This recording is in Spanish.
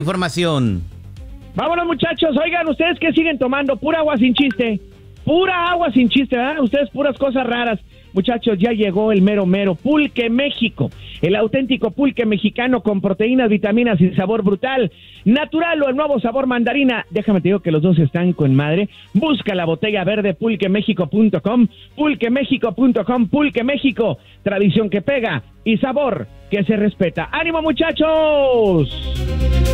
Información. Vámonos, muchachos. Oigan, ustedes que siguen tomando pura agua sin chiste. Pura agua sin chiste, ¿verdad? Ustedes puras cosas raras. Muchachos, ya llegó el mero mero Pulque México. El auténtico pulque mexicano con proteínas, vitaminas y sabor brutal. Natural o el nuevo sabor mandarina. Déjame te digo que los dos están con madre. Busca la botella verde pulquemexico.com. Pulquemexico.com. Pulque México. Tradición que pega y sabor que se respeta. ¡Ánimo, muchachos!